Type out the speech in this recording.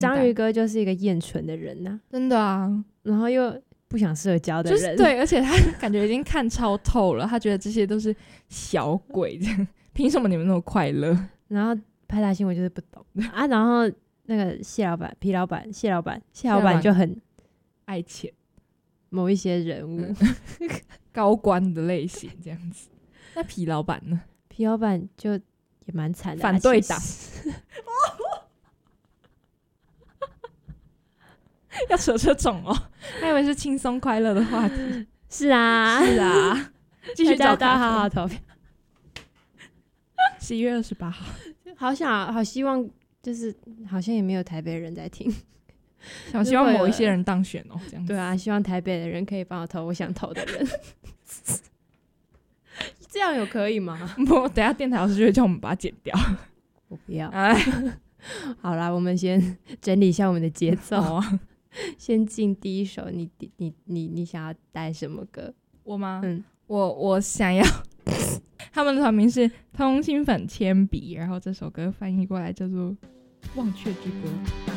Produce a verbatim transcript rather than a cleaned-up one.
章鱼哥就是一个厌蠢的人啊， 真的啊， 然后又不想社交的人， 就是对，而且他感觉已经看超透了，他觉得这些都是小鬼，这样凭什么你们那么快乐？ 然后派大星我就是不懂啊，然后那个谢老板、皮老板、谢老板、谢老板就很爱钱， 某一些人物、 嗯、高官的类型这样子。那皮老板呢？ 皮老板就也蛮惨的、啊， 反对党。要扯这种哦，还以为是轻松快乐的话题。 是啊， 是啊，继续找大家好好投票。 十一月二十八号， 好想好希望，就是好像也没有台北人在听， 好希望某一些人当选哦，这样子。 对啊，希望台北的人可以帮我投我想投的人。这样有可以吗？ 不，等一下电台老师就会叫我们把它剪掉。 我不要。哎，好啦，我们先整理一下我们的节奏啊。先进第一首，你你你你想要带什么歌？ 我吗？ 嗯， 我我想要，他们的团名是通心粉铅笔，然后这首歌翻译过来叫做《忘却之歌》。